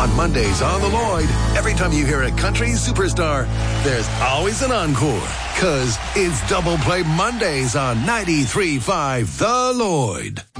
On Mondays on The Lloyd, every time you hear a country superstar, there's always an encore. Because it's Double Play Mondays on 93.5 The Lloyd.